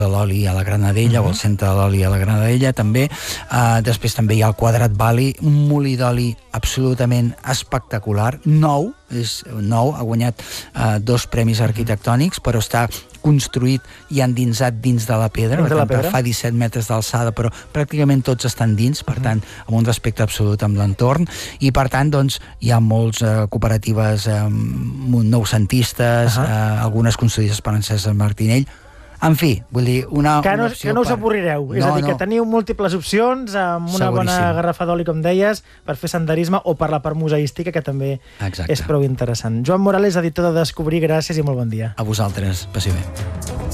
de l'oli a la Granadella, o el centre de l'oli a la Granadella, també. Després també hi ha el Quadrat Valley, un molí d'oli absolutament espectacular, nou, ha guanyat 2 premis arquitectònics, però està construït i endinsat dins de la pedra, fa 17 metres d'alçada, però pràcticament tots estan dins, per tant, amb un respecte absolut amb l'entorn, i per tant, doncs, hi ha molts cooperatives noucentistes, algunes construïdes per Cèsar Martinell. En fi, vull dir, una opció... Que no us avorrireu, és a dir, que teniu múltiples opcions, amb una bona garrafa d'oli, com deies, per fer senderisme o per la part museística, que també és prou interessant. Joan Morales, editor de Descobrir, gràcies i molt bon dia. A vosaltres, passi bé.